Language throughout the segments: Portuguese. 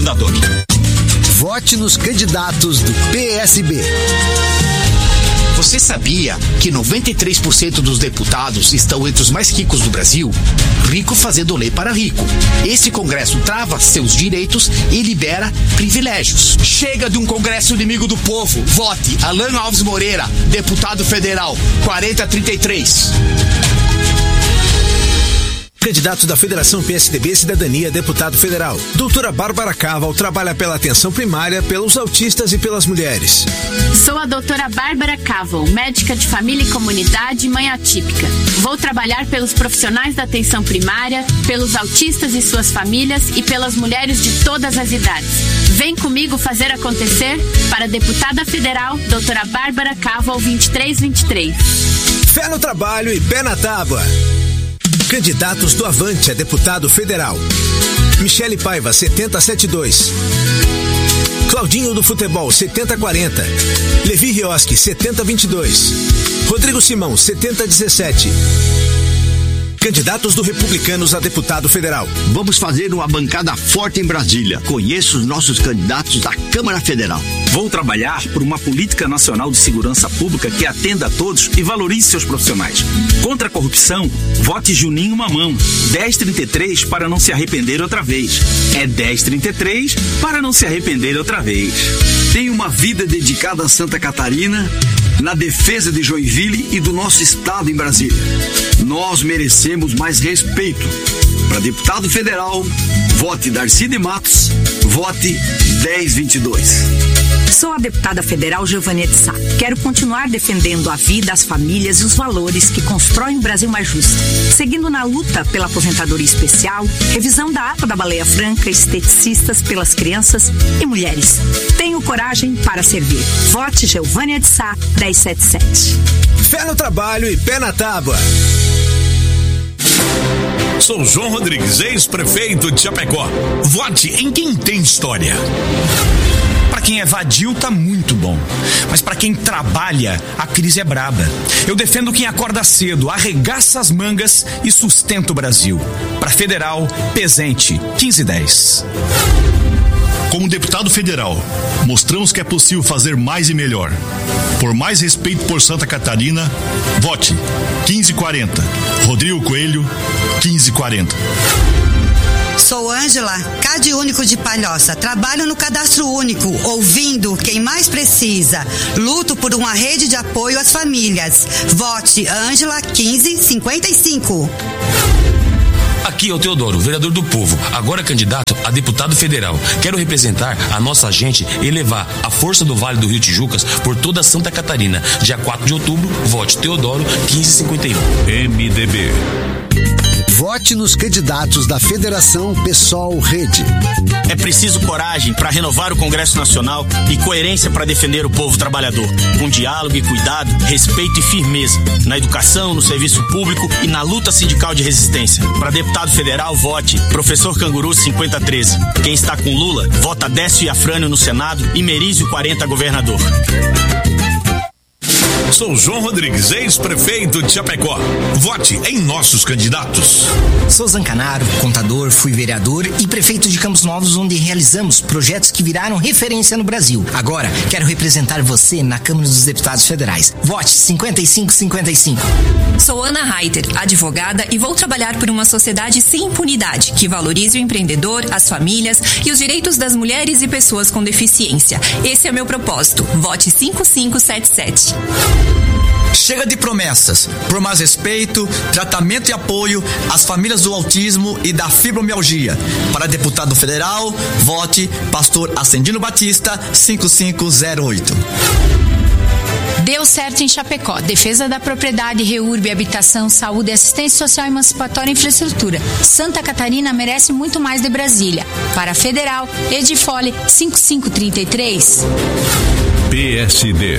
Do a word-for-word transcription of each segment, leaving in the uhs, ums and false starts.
governador. Vote nos candidatos do P S B. Você sabia que noventa e três por cento dos deputados estão entre os mais ricos do Brasil? Rico fazendo lei para rico. Esse Congresso trava seus direitos e libera privilégios. Chega de um Congresso inimigo do povo. Vote Alan Alves Moreira, deputado federal, quarenta trinta e três. Candidato da Federação P S D B Cidadania, deputado federal. Doutora Bárbara Caval trabalha pela atenção primária, pelos autistas e pelas mulheres. Sou a doutora Bárbara Caval, médica de família e comunidade, mãe atípica. Vou trabalhar pelos profissionais da atenção primária, pelos autistas e suas famílias e pelas mulheres de todas as idades. Vem comigo fazer acontecer para a deputada federal, doutora Bárbara Caval, vinte e três vinte e três. Fé no trabalho e pé na tábua. Candidatos do Avante a deputado federal. Michele Paiva, setenta setenta e dois. Claudinho do Futebol, setenta quarenta. Levi Rioski, setenta vinte e dois. Rodrigo Simão, setenta dezessete. Candidatos do Republicanos a deputado federal. Vamos fazer uma bancada forte em Brasília. Conheço os nossos candidatos da Câmara Federal. Vou trabalhar por uma política nacional de segurança pública que atenda a todos e valorize seus profissionais. Contra a corrupção, vote Juninho Mamão. dez trinta e três para não se arrepender outra vez. É dez trinta e três para não se arrepender outra vez. Tenho uma vida dedicada a Santa Catarina, na defesa de Joinville e do nosso estado em Brasília. Nós merecemos mais respeito. Para deputado federal, vote Darcy de Matos, vote dez vinte e dois. Sou a deputada federal Giovânia de Sá. Quero continuar defendendo a vida, as famílias e os valores que constroem um Brasil mais justo. Seguindo na luta pela aposentadoria especial, revisão da A P A da Baleia Franca, esteticistas pelas crianças e mulheres. Tenho coragem para servir. Vote Giovânia de Sá, dez setenta e sete. Fé no trabalho e pé na tábua. Sou João Rodrigues, ex-prefeito de Chapecó. Vote em quem tem história. Para quem é vadio, tá muito bom. Mas para quem trabalha, a crise é braba. Eu defendo quem acorda cedo, arregaça as mangas e sustenta o Brasil. Para federal, Pezente, quinze dez. Como deputado federal, mostramos que é possível fazer mais e melhor. Por mais respeito por Santa Catarina, vote quinze quarenta. Rodrigo Coelho, quinze quarenta. Sou Ângela, Cade Único de Palhoça. Trabalho no Cadastro Único, ouvindo quem mais precisa. Luto por uma rede de apoio às famílias. Vote Ângela, quinze cinquenta e cinco. Aqui é o Teodoro, vereador do povo, agora candidato a deputado federal. Quero representar a nossa gente e levar a força do Vale do Rio Tijucas por toda Santa Catarina. Dia quatro de outubro, vote Teodoro, quinze cinquenta e um. M D B. Vote nos candidatos da Federação PSOL Rede. É preciso coragem para renovar o Congresso Nacional e coerência para defender o povo trabalhador, com diálogo e cuidado, respeito e firmeza, na educação, no serviço público e na luta sindical de resistência. Para deputado federal, vote Professor Canguru cinquenta treze. Quem está com Lula, vota Décio e Afrânio no Senado e Merizio quarenta governador. Sou João Rodrigues, ex-prefeito de Chapecó. Vote em nossos candidatos. Sou Zancanaro, contador, fui vereador e prefeito de Campos Novos, onde realizamos projetos que viraram referência no Brasil. Agora, quero representar você na Câmara dos Deputados Federais. Vote cinquenta e cinco cinquenta e cinco. Sou Ana Reiter, advogada, e vou trabalhar por uma sociedade sem impunidade, que valorize o empreendedor, as famílias e os direitos das mulheres e pessoas com deficiência. Esse é meu propósito. Vote cinco cinco sete sete. Chega de promessas. Por mais respeito, tratamento e apoio às famílias do autismo e da fibromialgia. Para deputado federal, vote Pastor Ascendino Batista, cinco cinco zero oito. Deu certo em Chapecó. Defesa da propriedade, reúrbe, habitação, saúde, assistência social, emancipatória e infraestrutura. Santa Catarina merece muito mais de Brasília. Para federal, Edifole, cinco cinco três três. P S D.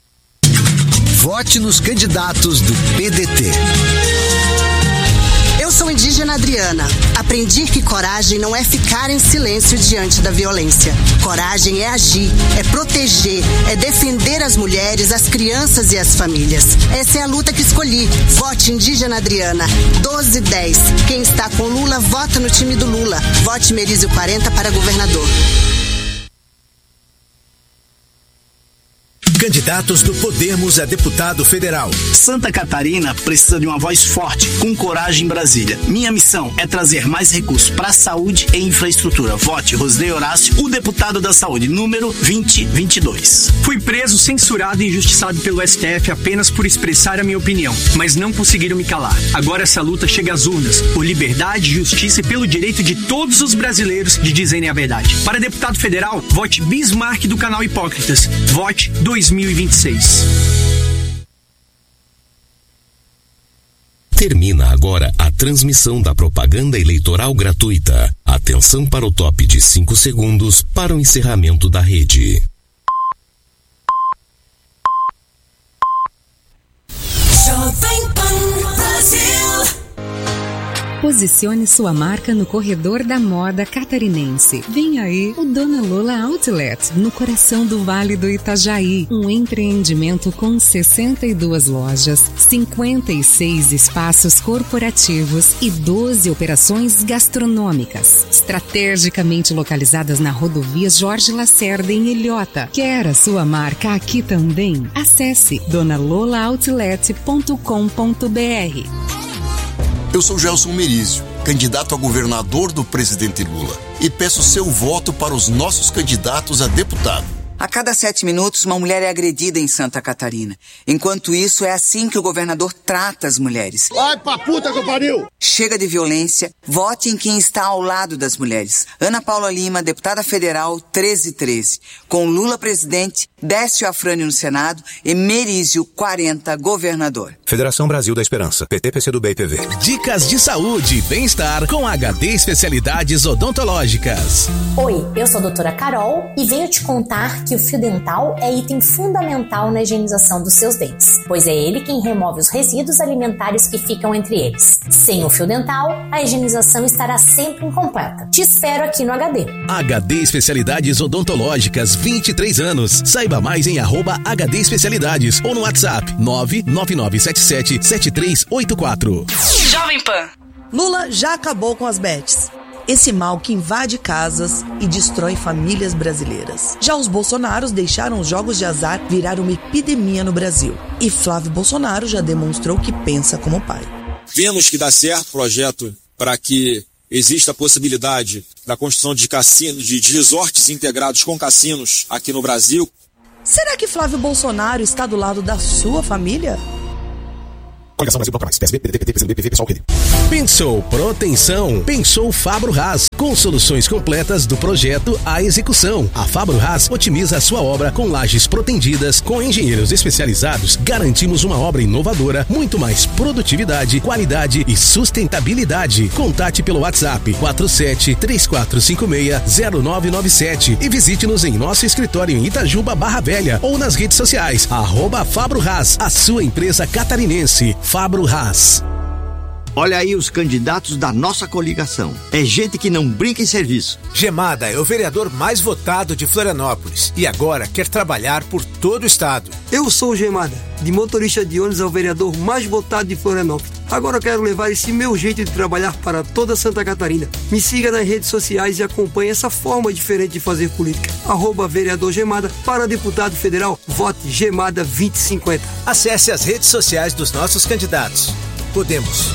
Vote nos candidatos do P D T. Eu sou indígena Adriana. Aprendi que coragem não é ficar em silêncio diante da violência. Coragem é agir, é proteger, é defender as mulheres, as crianças e as famílias. Essa é a luta que escolhi. Vote Indígena Adriana, doze dez. Quem está com Lula, vota no time do Lula. Vote Merizio quarenta para governador. Candidatos do Podemos a deputado federal. Santa Catarina precisa de uma voz forte, com coragem em Brasília. Minha missão é trazer mais recursos para a saúde e infraestrutura. Vote Rosnei Horácio, o deputado da saúde, número vinte vinte e dois. Fui preso, censurado e injustiçado pelo S T F apenas por expressar a minha opinião, mas não conseguiram me calar. Agora essa luta chega às urnas, por liberdade, justiça e pelo direito de todos os brasileiros de dizerem a verdade. Para deputado federal, vote Bismarck do canal Hipócritas. Vote dois mil e vinte e seis. Termina agora a transmissão da propaganda eleitoral gratuita. Atenção para o top de cinco segundos para o encerramento da rede. Jovem Pan Brasil. Posicione sua marca no corredor da moda catarinense. Vem aí o Dona Lola Outlet, no coração do Vale do Itajaí. Um empreendimento com sessenta e duas lojas, cinquenta e seis espaços corporativos e doze operações gastronômicas, estrategicamente localizadas na rodovia Jorge Lacerda, em Ilhota. Quer a sua marca aqui também? Acesse dona lola outlet ponto com ponto b r. Eu sou Gelson Merizio, candidato a governador do presidente Lula, e peço seu voto para os nossos candidatos a deputado. A cada sete minutos, uma mulher é agredida em Santa Catarina. Enquanto isso, é assim que o governador trata as mulheres. Vai pra puta que pariu! Chega de violência, vote em quem está ao lado das mulheres. Ana Paula Lima, deputada federal, treze treze. Com Lula presidente, Décio Afrânio no Senado e Merizio quarenta, governador. Federação Brasil da Esperança, P T, P C do B e P V. Dicas de saúde e bem-estar com H D Especialidades Odontológicas. Oi, eu sou a doutora Carol e venho te contar que o fio dental é item fundamental na higienização dos seus dentes, pois é ele quem remove os resíduos alimentares que ficam entre eles. Sem o fio dental, a higienização estará sempre incompleta. Te espero aqui no H D. H D Especialidades Odontológicas, vinte e três anos. Saiba mais em arroba H D Especialidades ou no WhatsApp nove nove nove sete sete sete três oito quatro. Jovem Pan. Lula já acabou com as bets. Esse mal que invade casas e destrói famílias brasileiras. Já os Bolsonaros deixaram os jogos de azar virar uma epidemia no Brasil. E Flávio Bolsonaro já demonstrou que pensa como pai. Vemos que dá certo o projeto para que exista a possibilidade da construção de cassinos, de resorts integrados com cassinos aqui no Brasil. Será que Flávio Bolsonaro está do lado da sua família? Coligação Brasil Procurados, P S B, P D T, P T, P C do B, P V, Pessoal, P D. Pensou Proteção? Pensou Fabro Haas, com soluções completas do projeto à execução. A Fabro Haas otimiza a sua obra com lajes protendidas, com engenheiros especializados. Garantimos uma obra inovadora, muito mais produtividade, qualidade e sustentabilidade. Contate pelo WhatsApp quatro sete três quatro cinco seis zero nove nove sete e visite-nos em nosso escritório em Itajuba, Barra Velha, ou nas redes sociais, arroba Fabro Haas, a sua empresa catarinense. Fabro Haas. Olha aí os candidatos da nossa coligação. É gente que não brinca em serviço. Gemada é o vereador mais votado de Florianópolis e agora quer trabalhar por todo o estado. Eu sou o Gemada, de motorista de ônibus ao vereador mais votado de Florianópolis. Agora eu quero levar esse meu jeito de trabalhar para toda Santa Catarina. Me siga nas redes sociais e acompanhe essa forma diferente de fazer política. Arroba vereador Gemada. Para deputado federal, vote Gemada vinte e cinquenta. Acesse as redes sociais dos nossos candidatos. Podemos.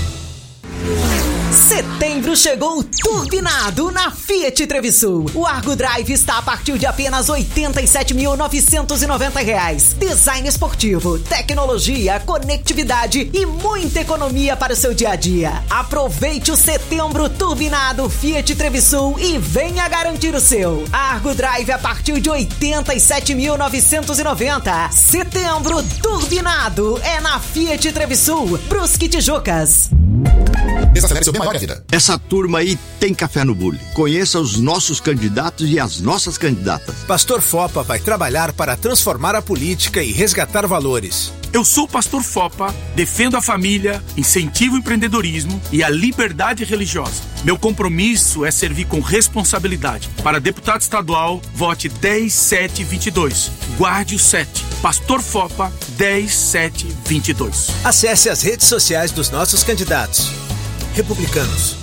Setembro chegou turbinado na Fiat Trevisul. O Argo Drive está a partir de apenas oitenta e sete mil novecentos e noventa reais. Design esportivo, tecnologia, conectividade e muita economia para o seu dia a dia. Aproveite o setembro turbinado Fiat Trevisul e venha garantir o seu. Argo Drive a partir de oitenta e sete mil novecentos e noventa. Setembro turbinado é na Fiat Trevisul, Brusque, Tijucas. Desacelere seu bem maior vida. Essa turma aí tem café no bule. Conheça os nossos candidatos e as nossas candidatas. Pastor Fopa vai trabalhar para transformar a política e resgatar valores. Eu sou o pastor Fopa, defendo a família, incentivo o empreendedorismo e a liberdade religiosa. Meu compromisso é servir com responsabilidade. Para deputado estadual, vote dez sete vinte e dois. Guarde o sete. Pastor Fopa, dez sete vinte e dois. Acesse as redes sociais dos nossos candidatos. Republicanos.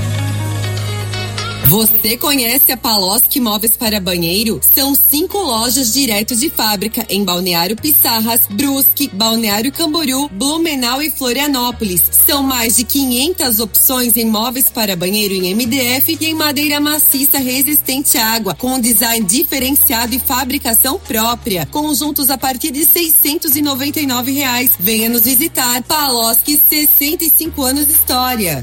Você conhece a Paloski Móveis para Banheiro? São cinco lojas direto de fábrica em Balneário Pissarras, Brusque, Balneário Camboriú, Blumenau e Florianópolis. São mais de quinhentas opções em móveis para banheiro em M D F e em madeira maciça resistente à água, com design diferenciado e fabricação própria. Conjuntos a partir de seiscentos e noventa e nove reais. Venha nos visitar. Paloski, sessenta e cinco anos de história.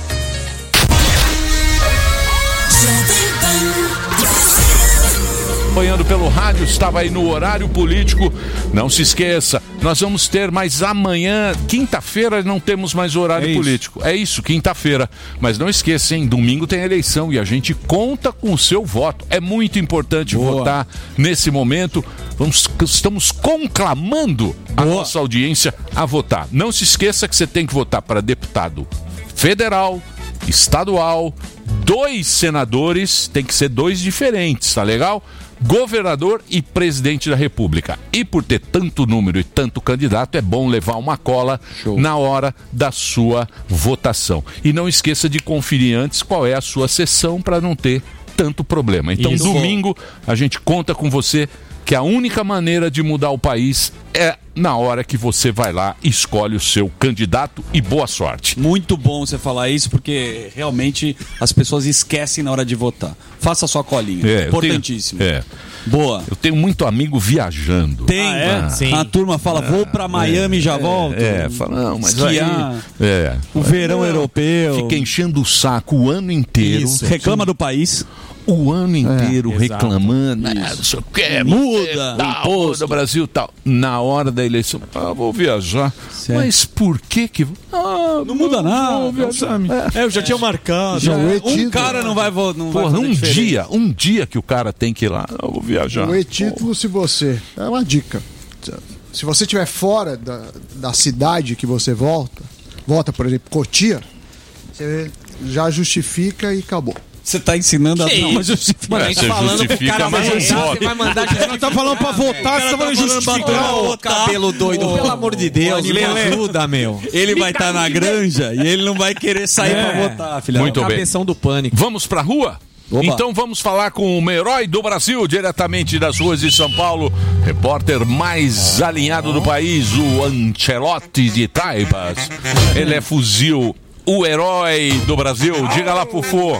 Acompanhando pelo rádio, estava aí no horário político. Não se esqueça, nós vamos ter mais amanhã, quinta-feira, não temos mais horário é político. É isso, quinta-feira. Mas não esqueça, hein? Domingo tem eleição e a gente conta com o seu voto. É muito importante Boa. votar nesse momento. Vamos, estamos conclamando a Boa. nossa audiência a votar. Não se esqueça que você tem que votar para deputado federal, estadual, dois senadores, tem que ser dois diferentes, tá legal? Governador e presidente da República. E por ter tanto número e tanto candidato, é bom levar uma cola Show. na hora da sua votação. E não esqueça de conferir antes qual é a sua sessão para não ter tanto problema. Então, Isso. domingo, a gente conta com você, que a única maneira de mudar o país é na hora que você vai lá e escolhe o seu candidato, e boa sorte. Muito bom você falar isso, porque realmente as pessoas esquecem na hora de votar. Faça a sua colinha, é, importantíssimo. Tenho, é. Boa. Eu tenho muito amigo viajando. Tem, ah, é? Sim. A turma fala, vou pra Miami e é, já volto. É, fala, não, mas esquiar, aí... É, o verão não, europeu. Fica enchendo o saco o ano inteiro. Isso. Reclama do país. O ano inteiro é, reclamando, ah, não sei o que, muda, tal, muda o Brasil tal. Na hora da eleição, ah, vou viajar. Certo. Mas por que que... Ah, não muda nada. Vou viajar. É, é, eu já é. tinha marcado. Já é. Um cara não vai votar. Porra, um diferença. dia, um dia que o cara tem que ir lá, eu vou viajar. O e-título, oh. se você... É uma dica. Se você estiver fora da, da cidade que você volta, volta, por exemplo, Cotia, você já justifica e acabou. Você tá ensinando que a não, justificar. Mas você falando pro cara vai votar, você vai mandar justificar. Não tá falando pra votar, você tá falando justificar. O cabelo doido, oh, pelo amor de Deus, me ajuda, meu. Ele vai estar tá na granja e ele não vai querer sair é. pra votar, filha. Muito bem. Cabeção do pânico. Vamos pra rua? Oba. Então vamos falar com o herói do Brasil, diretamente das ruas de São Paulo, repórter mais alinhado do país, o Ancelotti de Taibas. Ele é fuzil. O herói do Brasil, diga lá, Fufô.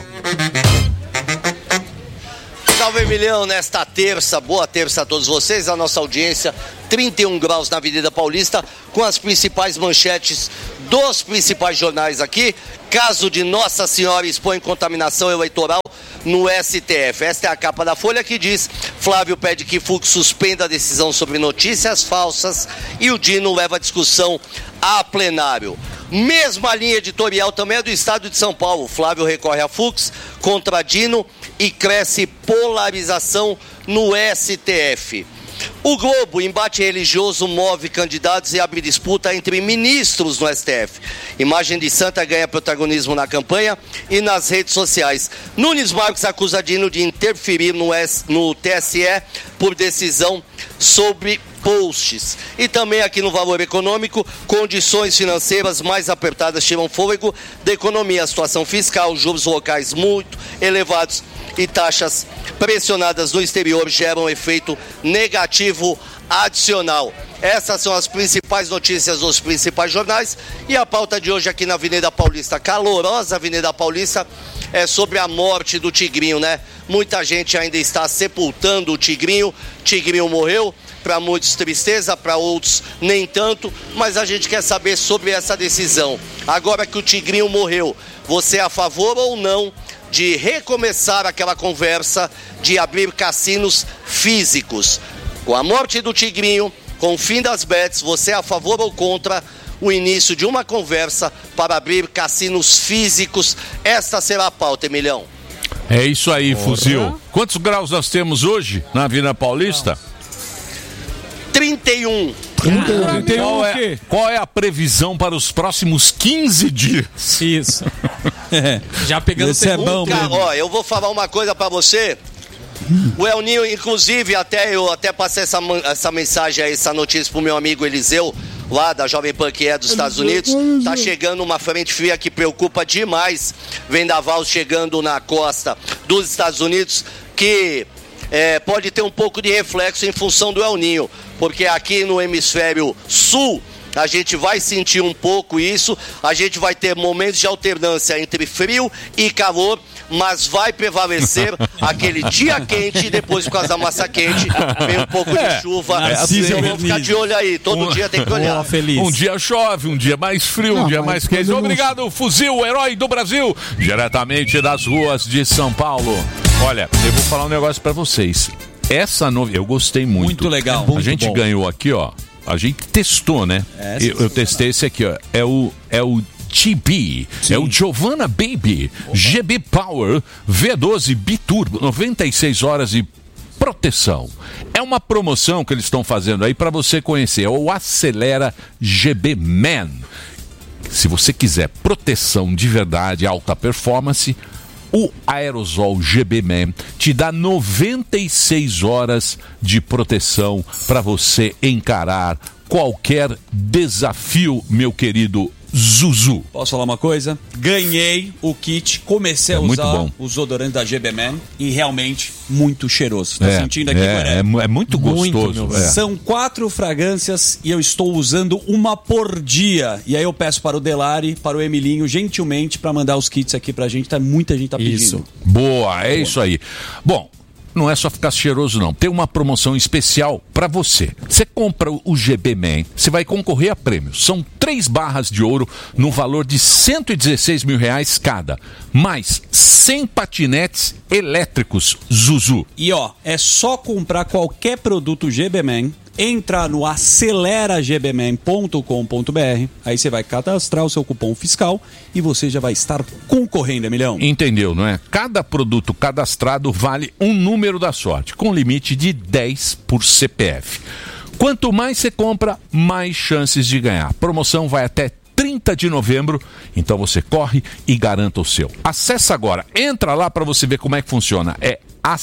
Salve milhão nesta terça, boa terça a todos vocês, a nossa audiência, trinta e um graus na Avenida Paulista, com as principais manchetes dos principais jornais aqui. Caso de Nossa Senhora expõe contaminação eleitoral no S T F. Esta é a capa da Folha que diz: Flávio pede que Fux suspenda a decisão sobre notícias falsas e o Dino leva a discussão a plenário. Mesma linha editorial também é do Estado de São Paulo. Flávio recorre a Fux contra Dino e cresce polarização no S T F. O Globo, embate religioso move candidatos e abre disputa entre ministros no S T F. Imagem de Santa ganha protagonismo na campanha e nas redes sociais. Nunes Marques acusa Dino de interferir no, S, no T S E por decisão sobre posts. E também aqui no Valor Econômico, condições financeiras mais apertadas tiram fôlego da economia. A situação fiscal, juros locais muito elevados e taxas pressionadas no exterior geram um efeito negativo adicional. Essas são as principais notícias dos principais jornais e a pauta de hoje aqui na Avenida Paulista, calorosa Avenida Paulista, é sobre a morte do Tigrinho, né? Muita gente ainda está sepultando o Tigrinho. Tigrinho morreu, para muitos tristeza, para outros nem tanto, mas a gente quer saber sobre essa decisão. Agora que o Tigrinho morreu, você é a favor ou não de recomeçar aquela conversa de abrir cassinos físicos? Com a morte do Tigrinho, com o fim das bets, você é a favor ou contra o início de uma conversa para abrir cassinos físicos? Esta será a pauta, Emilhão. É isso aí, Porra. Fuzil. Quantos graus nós temos hoje na Avenida Paulista? trinta e um. trinta e um qual, é, qual é a previsão para os próximos quinze dias? Isso. É. Já pegando Esse é bom, cara, ó, eu vou falar uma coisa pra você. O El Ninho, inclusive, até eu até passei essa, essa mensagem aí, essa notícia pro meu amigo Eliseu, lá da Jovem Pan, que é dos Estados Unidos. Tá chegando uma frente fria que preocupa demais. Vendaval chegando na costa dos Estados Unidos, que é, pode ter um pouco de reflexo em função do El Ninho, porque aqui no hemisfério sul a gente vai sentir um pouco isso, a gente vai ter momentos de alternância entre frio e calor, mas vai prevalecer aquele dia quente e depois, por causa da massa quente, vem um pouco de chuva. É, assim, vamos ficar de olho aí, todo um, dia tem que olhar. Um dia chove, um dia mais frio, não, um dia mais quente. Obrigado, Fuzil, herói do Brasil, diretamente das ruas de São Paulo. Olha, eu vou falar um negócio pra vocês. Essa novidade, eu gostei muito. Muito legal. A Muito gente bom. ganhou aqui, ó. A gente testou, né? É, eu, eu testei esse aqui, ó. É o, é o G B. Sim. É o Giovanna Baby. Opa. G B Power V doze Biturbo. noventa e seis horas de proteção. É uma promoção que eles estão fazendo aí para você conhecer. É o Acelera G B Man. Se você quiser proteção de verdade, alta performance, o Aerosol G B Man te dá noventa e seis horas de proteção para você encarar qualquer desafio, meu querido Zuzu. Posso falar uma coisa? Ganhei o kit, comecei a é usar os odorantes da G B Man e realmente muito cheiroso. Tá é, sentindo aqui, é, é, é muito gostoso. Muito, é. São quatro fragrâncias e eu estou usando uma por dia. E aí eu peço para o Delari, para o Emilinho, gentilmente, para mandar os kits aqui pra gente. Tá, muita gente tá pedindo. Isso. Boa, é Boa. Isso aí. Bom, não é só ficar cheiroso, não. Tem uma promoção especial para você. Você compra o G B Man, você vai concorrer a prêmios. São três barras de ouro no valor de cento e dezesseis mil reais cada. Mais cem patinetes elétricos Zuzu. E ó, é só comprar qualquer produto G B Man, entra no acelera g b man ponto com ponto b r, aí você vai cadastrar o seu cupom fiscal e você já vai estar concorrendo, Emilhão. Entendeu, não é? Cada produto cadastrado vale um número da sorte, com limite de dez por C P F. Quanto mais você compra, mais chances de ganhar. A promoção vai até trinta de novembro, então você corre e garanta o seu. Acesse agora, entra lá para você ver como é que funciona. É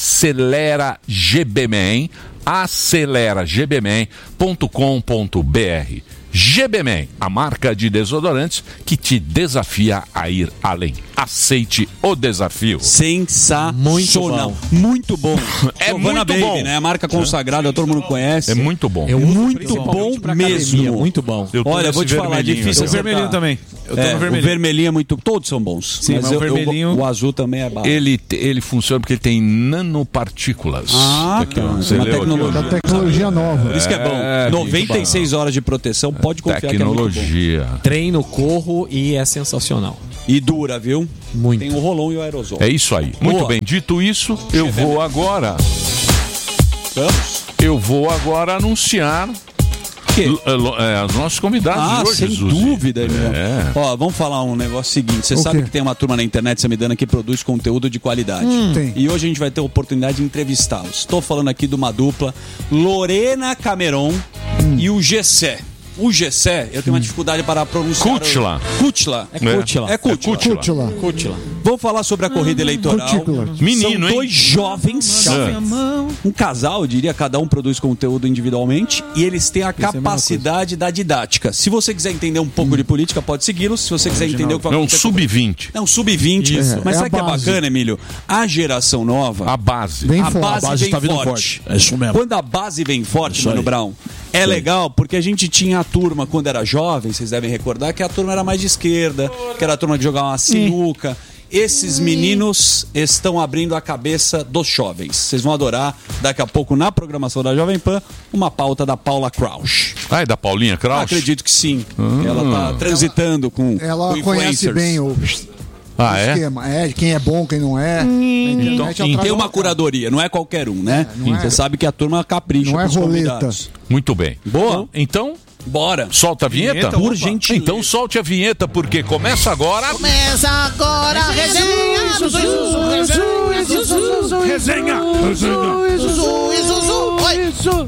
Acelera G B Man, acelera g b man ponto com ponto b r. G B Man, a marca de desodorantes que te desafia a ir além. Aceite o desafio. Sensacional. Muito bom. Muito bom. É Giovanna muito Baby, bom. né? A marca consagrada, todo mundo conhece. É muito bom. É muito bom mesmo. Muito bom. Eu Olha, eu vou te falar, é difícil. O vermelhinho também. Eu tô é, no vermelhinho. O vermelhinho é muito... Todos são bons. Sim, mas, mas eu, o vermelhinho... Eu, o azul também é bom. Ele, ele funciona porque ele tem nanopartículas. Ah, aqui, tá. Uma tecnologia. Da tecnologia nova. Por isso que é bom. É, noventa e seis horas de proteção, pode confiar tecnologia. Que é muito bom. Treino, corro e é sensacional. E dura, viu? Muito. Tem o rolão e o aerosol. É isso aí. Boa. Muito bem. Dito isso, eu vou agora... Vamos? Eu vou agora anunciar... Que? É, os nossos convidados ah, de hoje, sem Zuzi. dúvida, meu. É. Ó, vamos falar um negócio seguinte. Você sabe que tem uma turma na internet, Samidana, que produz conteúdo de qualidade. Hum, tem. E hoje a gente vai ter a oportunidade de entrevistá-los. Estou falando aqui de uma dupla, Lorena Cameron hum. e o Gessé. O Gessé, eu tenho uma dificuldade para pronunciar. Kutla. O... Kutla. É Kutla. É Kutla. É Kutla. Kutla. Vamos falar sobre a corrida eleitoral. Kutla. Menino, São dois hein? jovens. É. Um casal, eu diria, cada um produz conteúdo individualmente e eles têm a capacidade da didática. Se você quiser entender um pouco hum. de política, pode segui-los. Se você quiser entender o que vai É um acontecer... sub vinte. É um sub vinte. Isso. Mas É sabe o que é base. bacana, Emílio? A geração nova... A base. Bem a forte. base, A base vem tá vindo forte. forte. É isso mesmo. Quando a base vem forte, Isso Mano aí. Brown, é legal porque a gente tinha a turma, quando era jovem, vocês devem recordar, que a turma era mais de esquerda, que era a turma que jogava uma sinuca. Esses meninos estão abrindo a cabeça dos jovens. Vocês vão adorar, daqui a pouco, na programação da Jovem Pan, uma pauta da Paula Krausch. Ah, é da Paulinha Krausch? Acredito que sim. Hum. Ela tá transitando com, Ela com conhece influencers. bem o, Ah, o é? esquema. É, quem é bom, quem não é. Então, tem uma curadoria, não é qualquer um, né? não Você é. sabe que a turma capricha Não é pros roleta. convidados. Muito bem. Boa. Então, Bora. solta a vinheta? Vinheta, por gentileza. Então solte a vinheta, porque começa agora... Começa agora a resenha do Zuzu, resenha, Zuzu, Resenha! Zuzu, Zuzu, Oi.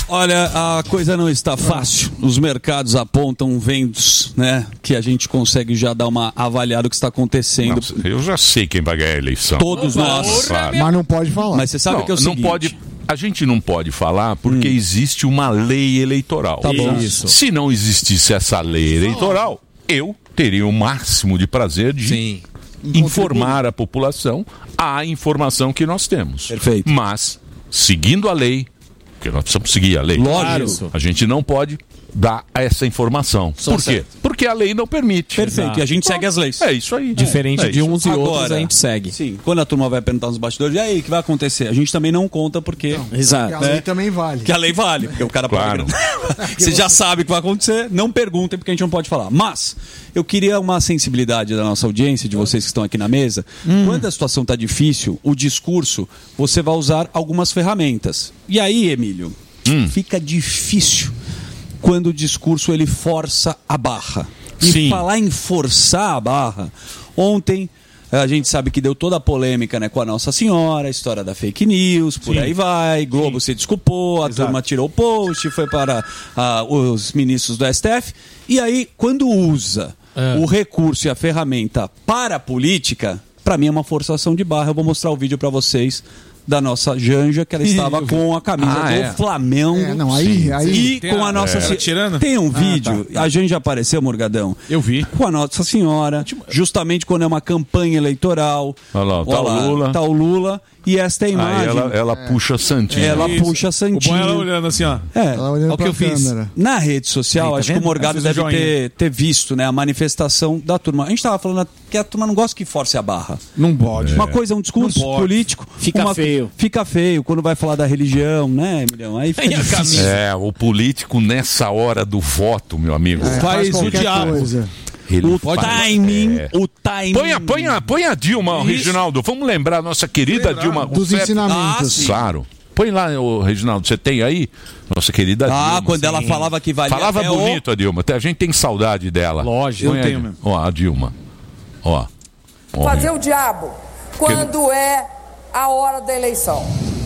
Olha, a coisa não está fácil. Os mercados apontam ventos, né? Que a gente consegue já dar uma avaliada do que está acontecendo. Nossa, eu já sei quem vai ganhar a eleição. Todos nós. Claro. Mas não pode falar. Mas você sabe não, que é o não seguinte... pode, a gente não pode falar porque hum. existe uma lei eleitoral. Tá bom. Isso. Se não existisse essa lei eleitoral, eu teria o máximo de prazer de Sim. informar a população a informação que nós temos. Perfeito. Mas, seguindo a lei, porque nós precisamos seguir a lei. Lógico. A gente não pode dar essa informação. Só Por quê? certo. Porque a lei não permite. Perfeito. Exato. E a gente segue as leis. É isso aí. Diferente é de isso. uns e Agora, outros, a gente segue. Sim, quando a turma vai perguntar nos bastidores, e aí, o que vai acontecer? A gente também não conta porque... Não, Exato. porque a lei É. também vale. Que a lei vale, porque o cara Claro. pode... Você já sabe o que vai acontecer, não perguntem porque a gente não pode falar. Mas, eu queria uma sensibilidade da nossa audiência, de vocês que estão aqui na mesa. Hum. Quando a situação está difícil, o discurso, você vai usar algumas ferramentas. E aí, Emílio, hum. fica difícil quando o discurso ele força a barra. E Sim. falar em forçar a barra, ontem... A gente sabe que deu toda a polêmica, né, com a Nossa Senhora, a história da fake news, por Sim. aí vai, Globo Sim. se desculpou, a Exato. turma tirou o post, foi para uh, os ministros do S T F. E aí, quando usa é. o recurso e a ferramenta para a política, para mim é uma forçação de barra. Eu vou mostrar o vídeo para vocês da nossa Janja, que ela estava com a camisa ah, do é. Flamengo. É, não, aí, aí... E com a Nossa é. Senhora. Tirando? Tem um vídeo, Ah, tá. a Janja apareceu, Morgadão. Eu vi. Com a Nossa Senhora, justamente quando é uma campanha eleitoral. Olha lá, tá Olha o lá, Lula. Tá o Lula. E esta é a Aí imagem. ela, ela puxa a Santinha. Ela Isso. puxa a O Santinha. bom é ela olhando assim, ó. É, Ela olhando é o que pra eu fiz. câmera. Na rede social, Aí, tá acho que vendo? o Morgado Ela fez o deve ter, joinha. ter visto, né, a manifestação da turma. A gente estava falando que a turma não gosta que force a barra. Não pode. Uma coisa é um discurso Não pode. político. Fica uma- feio. Fica feio quando vai falar da religião, né, Emilhão? Aí fica E a difícil. camisa? É, o político nessa hora do voto, meu amigo. É, Faz o qualquer diabo. coisa. Ele O faz- timing, é. o timing. Põe a, põe, a, põe a Dilma, Isso. Reginaldo. Vamos lembrar a nossa querida Lembrar Dilma Dos Rousseff. ensinamentos. Ah, sim. Claro. Põe lá, ô, Reginaldo, você tem aí? Nossa querida Ah, Dilma. quando ela falava que valia Falava até bonito a Dilma. A gente tem saudade dela. Lógico, Põe eu aí. tenho mesmo. Ó, a Dilma. Ó. Ó. Fazer o diabo quando é a hora da eleição.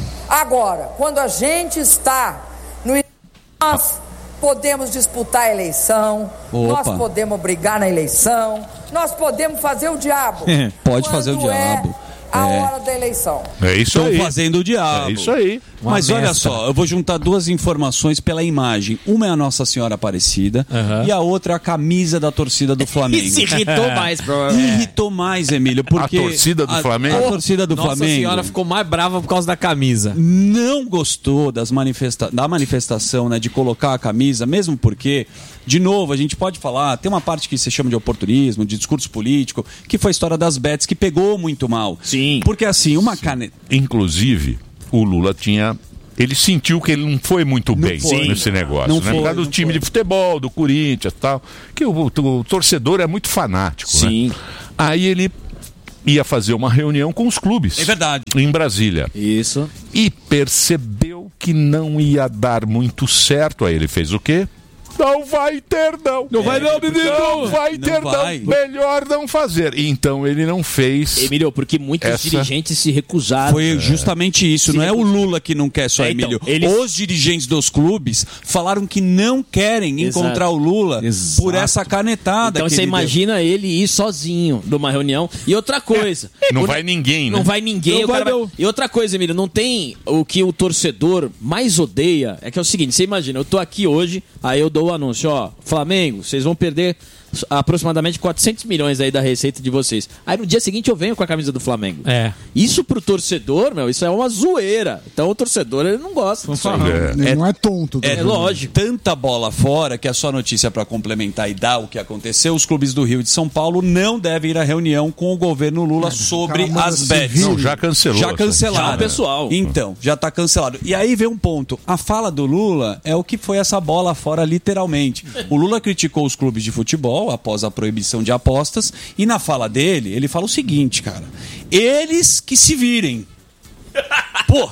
Agora, quando a gente está no nós podemos disputar a eleição, Opa. nós podemos brigar na eleição, nós podemos fazer o diabo. Pode fazer o quando diabo. É a É. hora da eleição. É isso Estão aí. fazendo o diabo. É isso aí. Mas Uma olha mesta. só, eu vou juntar duas informações pela imagem. Uma é a Nossa Senhora Aparecida Aham. e a outra é a camisa da torcida do Flamengo. E se irritou mais, provavelmente. Irritou mais, Emílio, porque... A torcida do Flamengo? A torcida do Nossa Flamengo senhora ficou mais brava por causa da camisa. não gostou das manifesta da manifestação, né, de colocar a camisa, mesmo porque, de novo, a gente pode falar, tem uma parte que se chama de oportunismo, de discurso político, que foi a história das bets, que pegou muito mal. Sim. Porque assim, uma caneta... Inclusive, o Lula tinha... Ele sentiu que ele não foi muito bem foi. nesse negócio, Não né? foi, Por causa do não time foi. de futebol, do Corinthians e tal. Que o, o torcedor é muito fanático, Sim. né? Aí ele ia fazer uma reunião com os clubes. É verdade. Em Brasília. Isso. E percebeu que não ia dar muito certo. Aí ele fez o quê? Não vai ter, não. Não vai não, menino. Não vai Não ter, vai. não. Melhor não fazer. Então ele não fez. Emílio, porque muitos Essa- dirigentes se recusaram. Foi justamente isso, Se não é o recusa- Lula que não quer só, É, então, Emílio. eles- Os dirigentes dos clubes falaram que não querem Exato. encontrar o Lula Exato. por essa canetada. Então que você ele deu. imagina ele ir sozinho numa reunião. E outra coisa. Não o- vai ninguém, né? Não vai ninguém. Não o cara vai, vai- não. E outra coisa, Emílio, não tem o que o torcedor mais odeia. É que é o seguinte, você imagina, eu tô aqui hoje, aí eu dou o anúncio, ó, Flamengo, vocês vão perder aproximadamente quatrocentos milhões aí da receita de vocês. Aí no dia seguinte eu venho com a camisa do Flamengo. É. Isso pro torcedor, meu, isso é uma zoeira. Então o torcedor, ele não gosta disso aí. Ele não é tonto. É, tá? lógico. Tanta bola fora que é só notícia para complementar e dar o que aconteceu. Os clubes do Rio e de São Paulo não devem ir à reunião com o governo Lula sobre cara, as se bets. vire. Não, já cancelou. Já cancelaram. Já, pessoal. Então, já está cancelado. E aí vem um ponto. A fala do Lula é o que foi essa bola fora, literalmente. O Lula criticou os clubes de futebol após a proibição de apostas. E na fala dele, ele fala o seguinte, cara. Eles que se virem. Pô,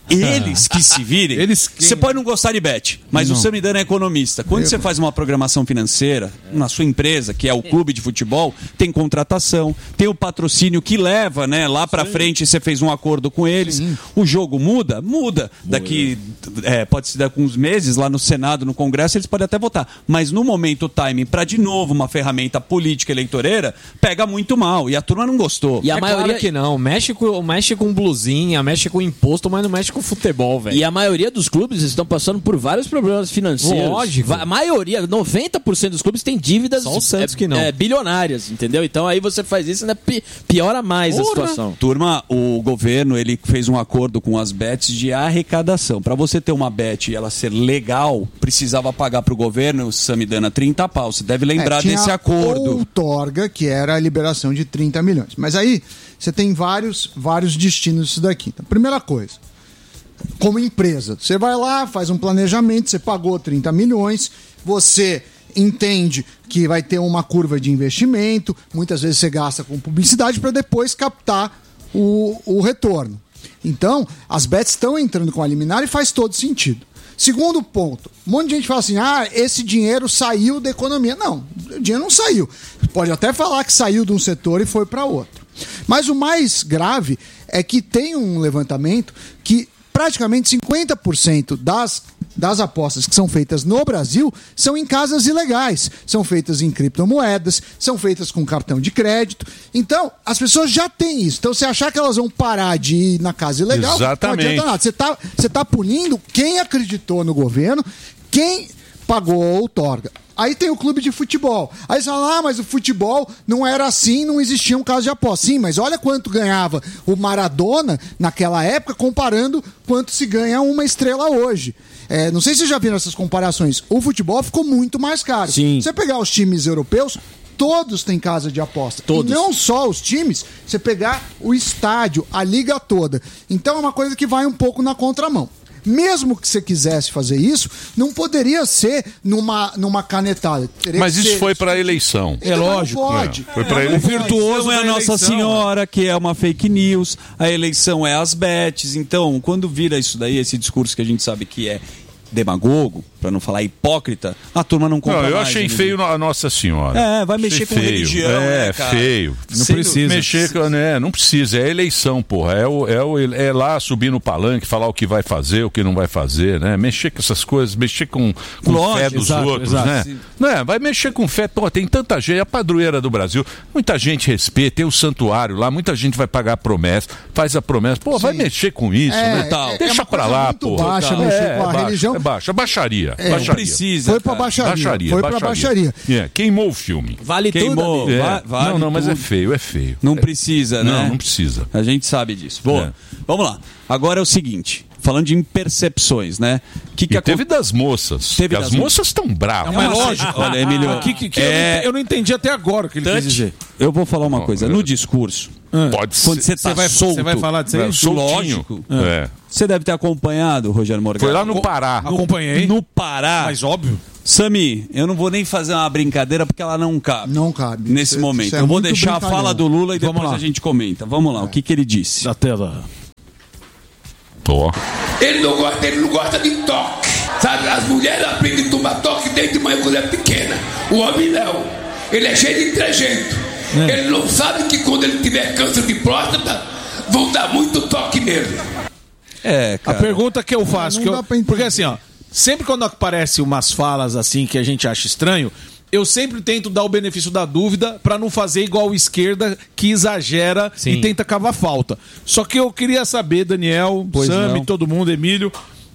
Eles que se virem. Eles Você pode não gostar de bet, mas Não. o Samidana é economista. Quando Eu- você faz uma programação financeira na sua empresa, que é o clube de futebol, tem contratação, tem o patrocínio que leva, né, lá pra frente você fez um acordo com eles. O jogo muda? Muda. Daqui, é, pode ser daqui uns meses, lá no Senado, no Congresso, eles podem até votar. Mas no momento o timing pra de novo uma ferramenta política eleitoreira pega muito mal. E a turma não gostou. E a é maioria claro que não. Mexe com, mexe com blusinha, mexe com imposto, mas não mexe com futebol, velho. E a maioria dos clubes estão passando por vários problemas financeiros. Lógico. Va- A maioria, noventa por cento dos clubes tem dívidas Só o Santos é, que não. é, bilionárias, entendeu? Então aí você faz isso e ainda pi- piora mais Porra. a situação. Turma, o governo ele fez um acordo com as bets de arrecadação. Para você ter uma bet e ela ser legal, precisava pagar para o governo, Samidana, trinta pau. Você deve lembrar É, tinha desse acordo. outorga, que era a liberação de trinta milhões. Mas aí você tem vários, vários destinos disso daqui. Então, primeira coisa, como empresa, você vai lá, faz um planejamento, você pagou trinta milhões, você entende que vai ter uma curva de investimento, muitas vezes você gasta com publicidade para depois captar o, o retorno. Então, as bets estão entrando com a liminar e faz todo sentido. Segundo ponto, um monte de gente fala assim, ah, esse dinheiro saiu da economia. Não, o dinheiro não saiu. Pode até falar que saiu de um setor e foi para outro. Mas o mais grave é que tem um levantamento que praticamente cinquenta por cento das, das apostas que são feitas no Brasil são em casas ilegais. São feitas em criptomoedas, são feitas com cartão de crédito. Então, as pessoas já têm isso. Então, se achar que elas vão parar de ir na casa ilegal, Exatamente. não adianta nada. Você está você tá punindo quem acreditou no governo, quem pagou a outorga. Aí tem o clube de futebol. Aí você fala, ah, mas o futebol não era assim, não existia um caso de aposta. Sim, mas olha quanto ganhava o Maradona naquela época, comparando quanto se ganha uma estrela hoje. É, não sei se vocês já viram essas comparações. O futebol ficou muito mais caro. Sim. Se você pegar os times europeus, todos têm casa de aposta. Todos. E não só os times, você pegar o estádio, a liga toda. Então é uma coisa que vai um pouco na contramão. Mesmo que você quisesse fazer isso, não poderia ser numa, numa canetada. Teria Mas que isso ser... foi para a eleição. Então não pode. É, foi para O eleição. virtuoso é a Nossa eleição, Senhora, que é uma fake news. A eleição é as bets. Então, quando vira isso daí, esse discurso que a gente sabe que é demagogo, para não falar hipócrita, a turma não compra Não, eu mais, achei né? feio a Nossa Senhora. É, vai Achei mexer com feio. religião, É, né, cara? feio. Não Sendo- precisa. Mexer com, né, não precisa, é eleição, porra. É, o, é, o, é lá subir no palanque, falar o que vai fazer, o que não vai fazer, né? Mexer com essas coisas, mexer com, com Lógico, fé dos exato, outros, exato. né? Sim. Não é, vai mexer com fé. Pô, tem tanta gente, a padroeira do Brasil, muita gente respeita, tem o santuário lá, muita gente vai pagar a promessa, faz a promessa. Pô, vai mexer com isso, É, né? Tal. é- é Deixa uma pra coisa lá, muito pô. baixa mexer com a baixo, religião. É baixo, é baixaria. É, baixaria. não precisa, Foi pra cara. baixaria, Baixaria, foi pra baixaria. É, queimou o filme. Vale Queimou. tudo, amigo. Va- vale não, não, mas é tudo. feio, é feio. Não É- precisa, né? Não, não precisa. A gente sabe disso. Boa. É. Vamos lá. Agora é o seguinte, falando de impercepções, né? Que que E teve das moças. Teve que das as moças estão bravas. É, mas lógico. Olha, Emílio, Ah, que, que, que é- eu, não entendi, eu não entendi até agora o que ele quis Tante, dizer. eu vou falar uma coisa. No discurso, Pode quando ser. você tá Você vai- solto, você vai falar disso aí? É, soltinho. lógico. É. Você deve ter acompanhado, Rogério Morgado. Foi lá no Pará. Acompanhei. No Pará. Mas óbvio. Sami, eu não vou nem fazer uma brincadeira porque ela não cabe. Não cabe. Nesse Isso- momento. isso é eu vou muito deixar a brincalhão. fala do Lula e Vamos depois lá. a gente comenta. Vamos lá, o que, que ele disse? Da tela. Ó. Ele não gosta, ele não gosta de toque. Sabe, as mulheres aprendem a tomar toque desde manhã quando é pequena. O homem não. Ele é cheio de trejeito. É. Ele não sabe que quando ele tiver câncer de próstata, vão dar muito toque nele. É, A pergunta que eu faço, Não que eu- dá pra entender. porque assim, ó, sempre quando aparece umas falas assim que a gente acha estranho, eu sempre tento dar o benefício da dúvida pra não fazer igual a esquerda que exagera Sim. e tenta cavar falta. Só que eu queria saber, Daniel, Pois Sami, não. todo mundo, Emílio,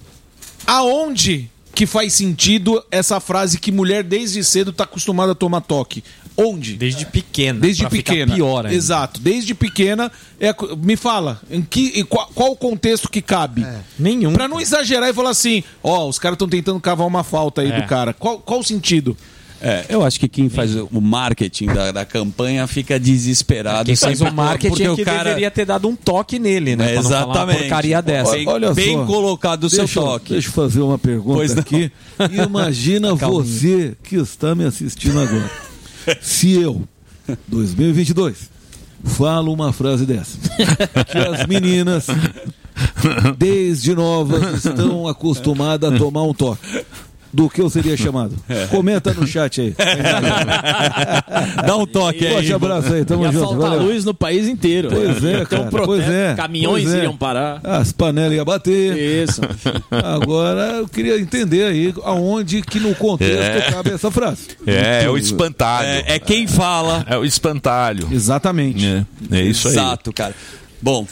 aonde que faz sentido essa frase que mulher desde cedo tá acostumada a tomar toque? Onde? Desde pequena. Desde pra ficar pequena. pior ainda. Exato. Desde pequena. É, me fala, em que, em qual, qual o contexto que cabe? Nenhum. Pra não exagerar e falar assim, ó, os caras estão tentando cavar uma falta aí É. do cara. Qual, qual o sentido? É, eu acho que quem faz o marketing da, da campanha fica desesperado. Quem faz o sempre marketing porque é o que cara... deveria ter dado um toque nele, né? É, Pra não falar uma exatamente. porcaria dessa. Bem, bem colocado o seu deixa, eu- toque. Deixa eu fazer uma pergunta Pois não. aqui. Imagina Calminha. você que está me assistindo agora. Se eu, dois mil e vinte e dois, falo uma frase dessa, que as meninas desde novas estão acostumadas a tomar um toque. Do que eu seria chamado? É. Comenta no chat aí. Dá um toque aí. Forte abraço aí, tamo Ia junto. faltar Valeu. luz no país inteiro. Pois é, cara. Então, Pois é. Caminhões Pois é. iriam parar. As panelas iam bater. Isso. Agora eu queria entender aí aonde que no contexto É. cabe essa frase. É, é o espantalho. É, é quem fala. É o espantalho. Exatamente. É, é isso aí. Exato, cara. Bom.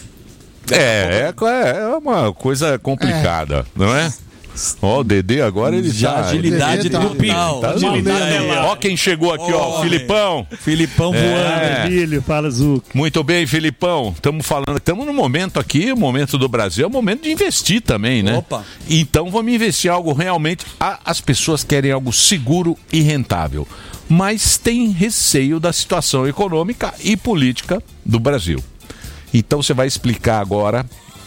É, é, é uma coisa complicada, não é? Ó, o Dedê agora ele Já tá... agilidade ele tá- total. tá agilidade. Ó quem chegou aqui, ó, Ó, Filipão. Filipão É. voando. Filho, fala Zuco. Muito bem, Filipão. Estamos falando, estamos no momento aqui, o momento do Brasil, é o momento de investir também, né? Opa. Então vamos investir algo realmente. a- As pessoas querem algo seguro e rentável, mas tem receio da situação econômica e política do Brasil. Então você vai explicar agora,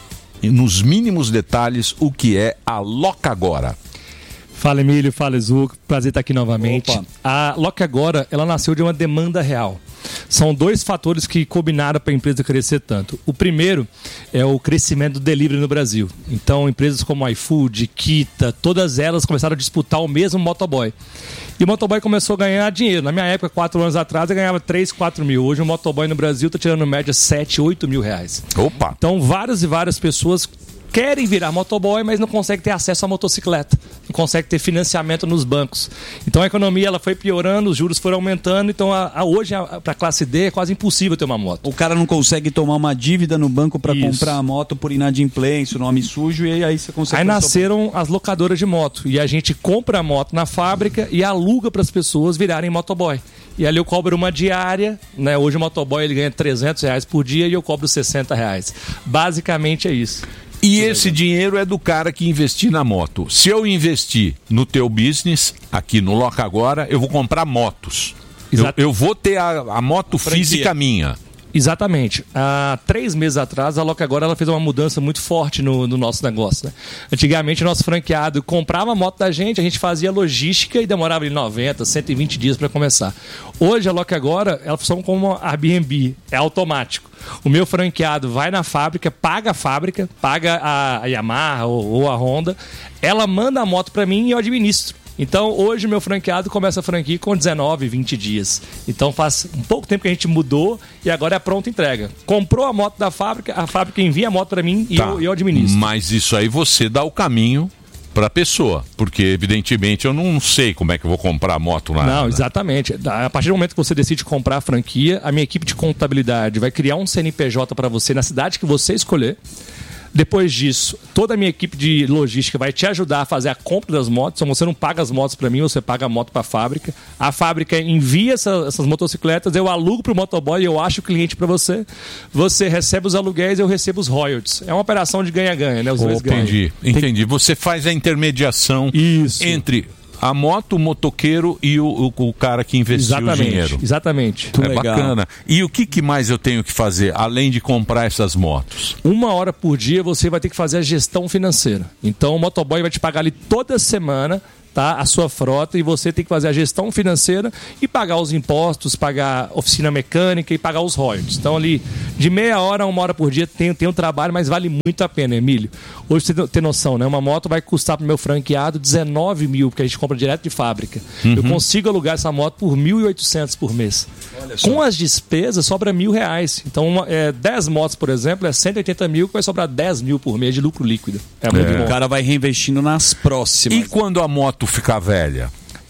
nos mínimos detalhes, o que é a Loca Agora. Fala Emílio, fala Zuco, prazer estar aqui novamente. Opa. A Loca Agora, ela nasceu de uma demanda real. São dois fatores que combinaram para a empresa crescer tanto. O primeiro é o crescimento do delivery no Brasil. Então, empresas como iFood, Kita, todas elas começaram a disputar o mesmo motoboy. E o motoboy começou a ganhar dinheiro. Na minha época, quatro anos atrás, eu ganhava três, quatro mil. Hoje, o motoboy no Brasil está tirando média sete, oito mil reais. Opa! Então, várias e várias pessoas querem virar motoboy, mas não conseguem ter acesso à motocicleta, não conseguem ter financiamento nos bancos. Então a economia ela foi piorando, os juros foram aumentando, então a, a, hoje para a classe D é quase impossível ter uma moto. O cara não consegue tomar uma dívida no banco para Isso. comprar a moto por inadimplência, nome sujo, e aí você consegue... Aí nasceram as locadoras de moto e a gente compra a moto na fábrica e aluga para as pessoas virarem motoboy. E ali eu cobro uma diária, né? Hoje o motoboy ele ganha trezentos reais por dia e eu cobro sessenta reais. Basicamente é isso. E esse dinheiro é do cara que investir na moto. Se eu investir no teu business, aqui no Loca Agora, eu vou comprar motos. Eu, eu vou ter a, a moto física minha. Exatamente. Há três meses atrás, a Loca Agora ela fez uma mudança muito forte no, no nosso negócio. Né? Antigamente, o nosso franqueado comprava a moto da gente, a gente fazia logística e demorava ali noventa, cento e vinte dias para começar. Hoje, a Loca Agora, ela funciona como uma Airbnb, é automático. O meu franqueado vai na fábrica, paga a fábrica, paga a Yamaha ou, ou a Honda, ela manda a moto para mim e eu administro. Então, hoje, meu franqueado começa a franquia com dezenove, vinte dias. Então, faz um pouco tempo que a gente mudou e agora é a pronta entrega. Comprou a moto da fábrica, a fábrica envia a moto para mim e Tá. eu, eu administro. Mas isso aí você dá o caminho para a pessoa, porque evidentemente eu não sei como é que eu vou comprar a moto lá. Não, exatamente. A partir do momento que você decide comprar a franquia, a minha equipe de contabilidade vai criar um C N P J para você na cidade que você escolher. Depois disso, toda a minha equipe de logística vai te ajudar a fazer a compra das motos. Então você não paga as motos para mim, você paga a moto para a fábrica. A fábrica envia essa, essas motocicletas, eu alugo para o motoboy, eu acho o cliente para você. Você recebe os aluguéis, eu recebo os royalties. É uma operação de ganha-ganha, né? Os dois ganham. Entendi, entendi. Você faz a intermediação Isso. entre a moto, o motoqueiro e o, o, o cara que investiu Exatamente, o dinheiro. exatamente. É bacana. E o que, que mais eu tenho que fazer, além de comprar essas motos? Uma hora por dia você vai ter que fazer a gestão financeira. Então o motoboy vai te pagar ali toda semana, tá, a sua frota, e você tem que fazer a gestão financeira e pagar os impostos, pagar oficina mecânica e pagar os royalties. Então ali, de meia hora a uma hora por dia tem, tem um trabalho, mas vale muito a pena, Emílio. Hoje você tem noção, né? Uma moto vai custar para o meu franqueado dezenove mil, porque a gente compra direto de fábrica. Uhum. Eu consigo alugar essa moto por mil e oitocentos por mês. Com as despesas sobra mil reais. Então uma, é, dez motos, por exemplo, é cento e oitenta mil, que vai sobrar dez mil por mês de lucro líquido. É muito bom. O cara vai reinvestindo nas próximas. E quando a moto ficar velha?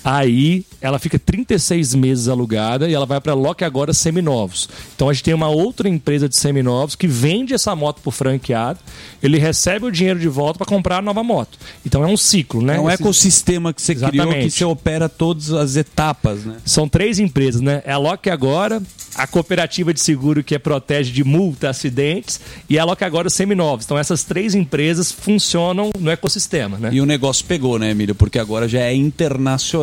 Aí ela fica trinta e seis meses alugada e ela vai para Loca Agora Seminovos. Então a gente tem uma outra empresa de seminovos que vende essa moto para o franqueado, ele recebe o dinheiro de volta para comprar a nova moto. Então é um ciclo, né? É um Esse... ecossistema que você Exatamente. criou, que você opera todas as etapas, né? São três empresas, né? É a Loca Agora, a cooperativa de seguro que protege de multa, acidentes, e a Loca Agora Seminovos. Então essas três empresas funcionam no ecossistema, né? E o negócio pegou, né, Emílio? Porque agora já é internacional.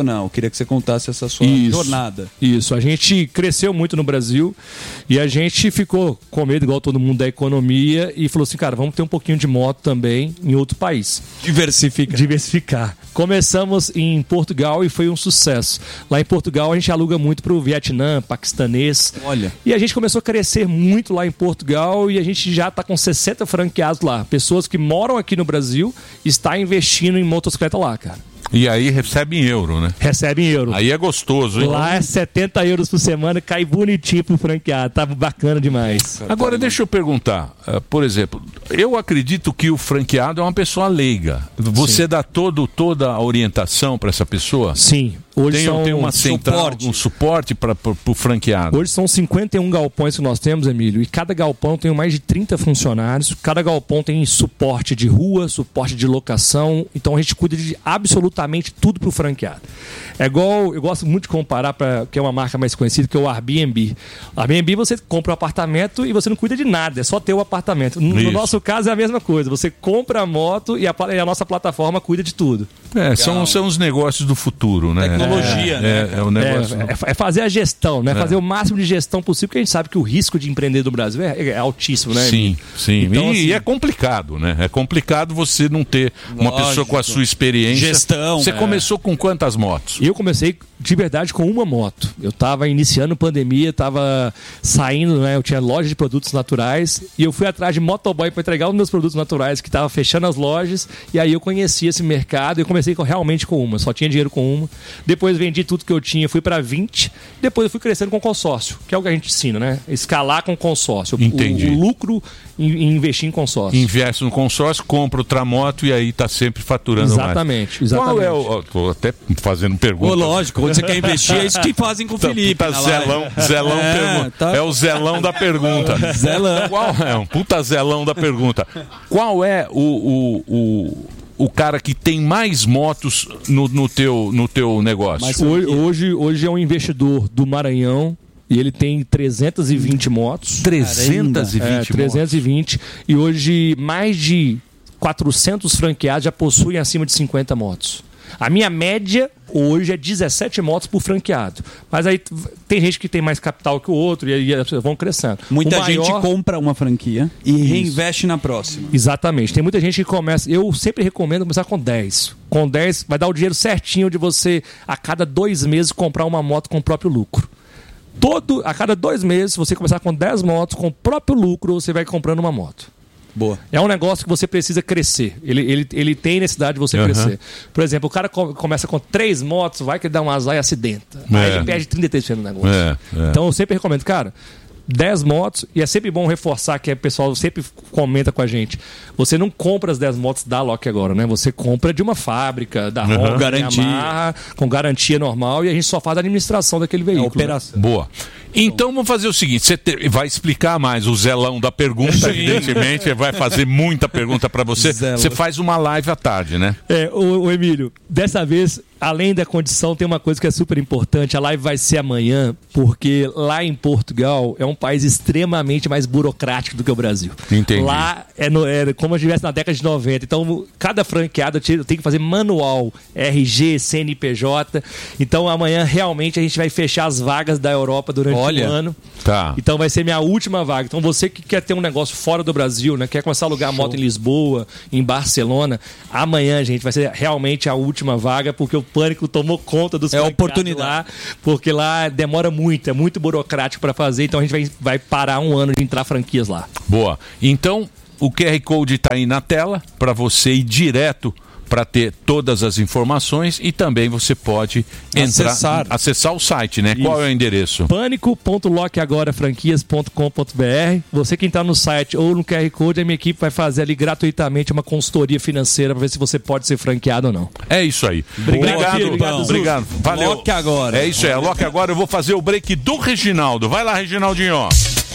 não. Eu queria que você contasse essa sua Isso. jornada. Isso, a gente cresceu muito no Brasil e a gente ficou com medo, igual todo mundo, da economia e falou assim, cara, vamos ter um pouquinho de moto também em outro país. Diversificar. Diversificar. Começamos em Portugal e foi um sucesso. Lá em Portugal a gente aluga muito para o Vietnã, paquistanês. Olha. E a gente começou a crescer muito lá em Portugal e a gente já está com sessenta franqueados lá. Pessoas que moram aqui no Brasil estão investindo em motocicleta lá, cara. E aí recebe em euro, né? Recebe em euro. Aí é gostoso, hein? Lá é setenta euros por semana, cai bonitinho pro franqueado. Tá bacana demais. Agora, deixa eu perguntar. Uh, por exemplo, eu acredito que o franqueado é uma pessoa leiga. Você Sim. dá todo, toda a orientação para essa pessoa? Sim. Hoje tem, são tem uma central, suporte. um suporte para o franqueado. Hoje são cinquenta e um galpões que nós temos, Emílio, e cada galpão tem mais de trinta funcionários. Cada galpão tem suporte de rua, suporte de locação. Então a gente cuida de absolutamente tudo para o franqueado. É igual, eu gosto muito de comparar, pra, que é uma marca mais conhecida, que é o Airbnb. O Airbnb você compra um apartamento e você não cuida de nada, é só ter o apartamento. No Isso. nosso caso é a mesma coisa. Você compra a moto e a, e a nossa plataforma cuida de tudo. É, são, são os negócios do futuro, né? Tecnologia, é, né? É, é o negócio. É, é, é fazer a gestão, né? É. Fazer o máximo de gestão possível, porque a gente sabe que o risco de empreender do Brasil é, é altíssimo, né? Sim, sim. Então, e, assim, e é complicado, né? É complicado você não ter uma Lógico. pessoa com a sua experiência. Gestão. Você É. começou com quantas motos? Eu comecei de verdade com uma moto. Eu estava iniciando pandemia, estava saindo, né? Eu tinha loja de produtos naturais e eu fui atrás de motoboy para entregar os meus produtos naturais que estava fechando as lojas. E aí eu conheci esse mercado e eu comecei com, realmente com uma. Só tinha dinheiro com uma. Depois vendi tudo que eu tinha, fui para vinte. Depois eu fui crescendo com consórcio, que é o que a gente ensina, né? Escalar com consórcio. O- Entendi. O, lucro em, em investir em consórcio. Investe no consórcio, compra outra moto e aí tá sempre faturando Exatamente, mais. exatamente. Qual é o... ó, Tô até fazendo pergunta. Ô, lógico, quando você quer investir, é isso que fazem com o Felipe. Puta na live. zelão, zelão É, pergunta. tá. É o zelão da pergunta. Zelão. Qual é? Um puta zelão da pergunta. Qual é o, o, o, o cara que tem mais motos no, no, teu, no teu negócio? Mas hoje, hoje, hoje é um investidor do Maranhão e ele tem trezentas e vinte motos. trezentas e vinte É, motos? trezentas e vinte. E hoje mais de quatrocentos franqueados já possuem acima de cinquenta motos. A minha média hoje é dezessete motos por franqueado. Mas aí tem gente que tem mais capital que o outro e aí vão crescendo. Muita O gente maior- compra uma franquia e Isso. reinveste na próxima. Exatamente. Tem muita gente que começa. Eu sempre recomendo começar com dez. Com dez vai dar o dinheiro certinho de você, a cada dois meses, comprar uma moto com o próprio lucro. Todo, a cada dois meses, se você começar com dez motos, com o próprio lucro, você vai comprando uma moto. Boa. É um negócio que você precisa crescer. Ele, ele, ele tem necessidade de você Aham. crescer. Por exemplo, o cara co- começa com três motos, vai que ele dá um azar e acidenta. É. Aí ele perde trinta e três por cento do negócio. É, é. Então eu sempre recomendo, cara, dez motos, e é sempre bom reforçar que o pessoal sempre comenta com a gente. Você não compra as dez motos da Loki agora, né? Você compra de uma fábrica, da Uhum. Honda, Garantia. Yamaha, com garantia normal, e a gente só faz a administração daquele veículo. operação. Boa. Então vamos fazer o seguinte: você te- vai explicar mais o zelão da pergunta, evidentemente, vai fazer muita pergunta para você. Zelão. Você faz uma live à tarde, né? É, o, o Emílio, dessa vez, além da condição, tem uma coisa que é super importante. A live vai ser amanhã, porque lá em Portugal é um país extremamente mais burocrático do que o Brasil. Entendi. Lá é, no- é como se estivesse na década de noventa. Então, cada franqueada tem tem que fazer manual, R G, C N P J. Então, amanhã, realmente, a gente vai fechar as vagas da Europa durante Olha. um ano. Tá. Então vai ser minha última vaga. Então você que quer ter um negócio fora do Brasil, né? Quer começar a alugar moto em Lisboa, em Barcelona, amanhã, gente, vai ser realmente a última vaga, porque o pânico tomou conta dos É franqueados oportunidade. lá, porque lá demora muito, é muito burocrático para fazer, então a gente vai, vai parar um ano de entrar franquias lá. Boa. Então, o Q R Code está aí na tela para você ir direto para ter todas as informações e também você pode entrar, Acessar. acessar o site, né? Qual é o endereço? pânico ponto lock agora franquias ponto com ponto b r. Você que entrar no site ou no Q R Code, a minha equipe vai fazer ali gratuitamente uma consultoria financeira para ver se você pode ser franqueado ou não. É isso aí. Obrigado, Obrigado, filho. obrigado. Obrigado, Valeu. Lock agora. É isso aí. Lock agora. Eu vou fazer o break do Reginaldo. Vai lá, Reginaldinho. ó.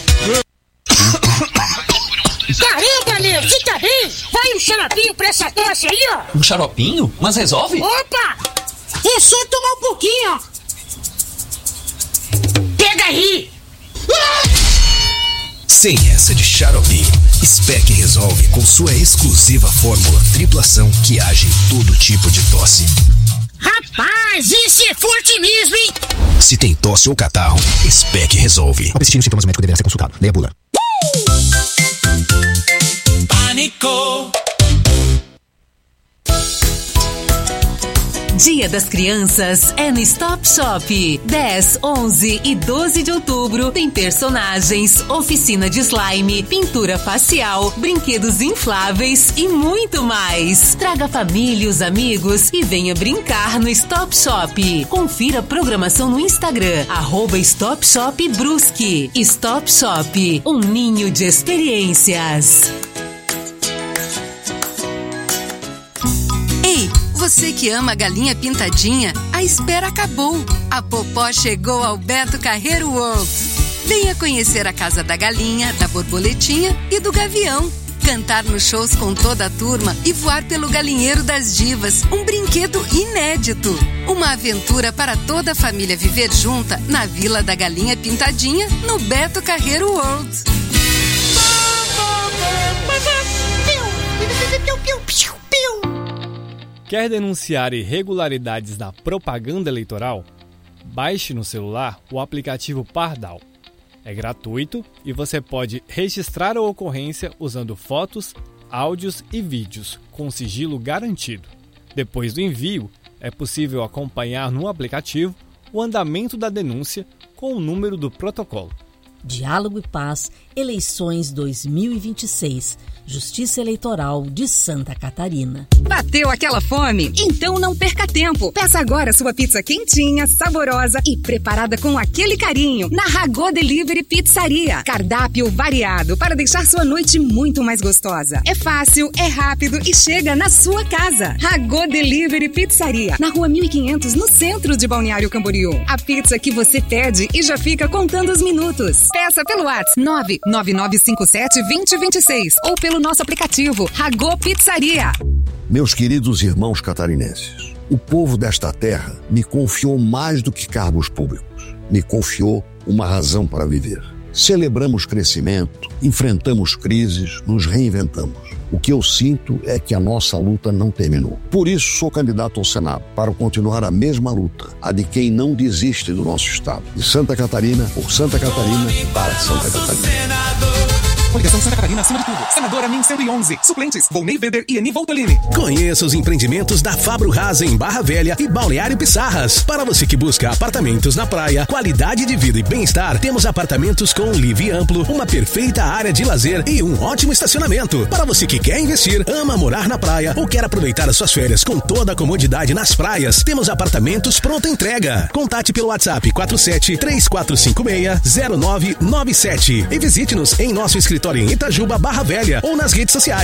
Caramba, meu, você tá bem? Vai um xaropinho pra essa tosse aí, ó. Um xaropinho? Mas resolve? Opa! É só tomar um pouquinho, ó. Pega aí. Sem essa de xarope, Spec resolve com sua exclusiva fórmula triplação que age em todo tipo de tosse. Rapaz! Rapaz, isso é furtinismo, hein? Se tem tosse ou catarro, Spec resolve. Ao persistir nos sintomas, o médico deverá ser consultado. Leia a bula. Pânico. Dia das Crianças é no Stop Shop. dez, onze e doze de outubro tem personagens, oficina de slime, pintura facial, brinquedos infláveis e muito mais. Traga a família e os amigos e venha brincar no Stop Shop. Confira a programação no Instagram, arroba Stop Shop Brusque. Stop Shop, um ninho de experiências. Ei, você que ama a galinha pintadinha, a espera acabou. A Popó chegou ao Beto Carreiro World. Venha conhecer a Casa da Galinha, da Borboletinha e do Gavião. Cantar nos shows com toda a turma e voar pelo Galinheiro das Divas, um brinquedo inédito. Uma aventura para toda a família viver junta na Vila da Galinha Pintadinha, no Beto Carreiro World. Quer denunciar irregularidades na propaganda eleitoral? Baixe no celular o aplicativo Pardal. É gratuito e você pode registrar a ocorrência usando fotos, áudios e vídeos com sigilo garantido. Depois do envio, é possível acompanhar no aplicativo o andamento da denúncia com o número do protocolo. Diálogo e Paz, eleições dois mil e vinte e seis. Justiça Eleitoral de Santa Catarina. Bateu aquela fome? Então não perca tempo. Peça agora sua pizza quentinha, saborosa e preparada com aquele carinho na Ragô Delivery Pizzaria. Cardápio variado para deixar sua noite muito mais gostosa. É fácil, é rápido e chega na sua casa. Ragô Delivery Pizzaria, na Rua mil e quinhentos, no centro de Balneário Camboriú. A pizza que você pede e já fica contando os minutos. Peça pelo WhatsApp nove nove nove cinco sete dois zero dois seis ou pelo nosso aplicativo Ragô Pizzaria. Meus queridos irmãos catarinenses, o povo desta terra me confiou mais do que cargos públicos. Me confiou uma razão para viver. Celebramos crescimento, enfrentamos crises, nos reinventamos. O que eu sinto é que a nossa luta não terminou. Por isso sou candidato ao Senado, para continuar a mesma luta, a de quem não desiste do nosso estado. De Santa Catarina, por Santa Catarina, para Santa Catarina. Coligação Santa Catarina acima de tudo. Senadora Min cento e onze. Suplentes, Volney Weber e Eni Voltolini. Conheça os empreendimentos da Fabro Haas em Barra Velha e Balneário Pissarras. Para você que busca apartamentos na praia, qualidade de vida e bem-estar, temos apartamentos com livre e amplo, uma perfeita área de lazer e um ótimo estacionamento. Para você que quer investir, ama morar na praia ou quer aproveitar as suas férias com toda a comodidade nas praias, temos apartamentos pronta entrega. Contate pelo WhatsApp quatro sete três quatro cinco seis zero nove nove sete e visite-nos em nosso escritório em Itajuba, Barra Velha ou nas redes sociais.